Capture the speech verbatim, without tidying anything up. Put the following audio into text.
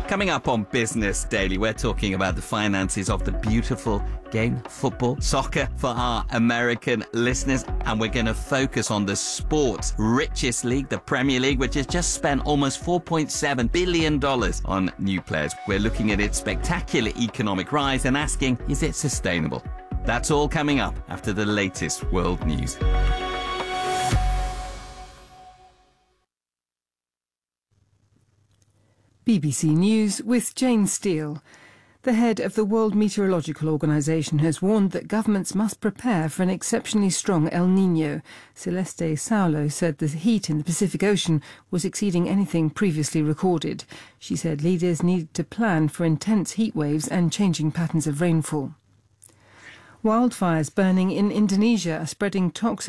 Coming up on Business Daily, we're talking about the finances of the beautiful game, football, soccer, for our American listeners. And we're going to focus on the sport's richest league, the Premier League, which has just spent almost four point seven billion dollars on new players. We're looking at its spectacular economic rise and asking, is it sustainable? That's all coming up after the latest world news. B B C News with Jane Steele. The head of the World Meteorological Organization has warned that governments must prepare for an exceptionally strong El Niño. Celeste Saulo said the heat in the Pacific Ocean was exceeding anything previously recorded. She said leaders needed to plan for intense heat waves and changing patterns of rainfall. Wildfires burning in Indonesia are spreading toxic